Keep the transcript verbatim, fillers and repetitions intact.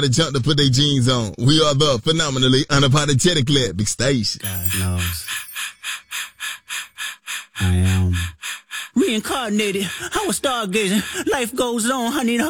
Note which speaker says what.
Speaker 1: the jump to put their jeans on. We are the phenomenally unapologetically big station.
Speaker 2: God knows. I am reincarnated. I was stargazing. Life goes on. I need a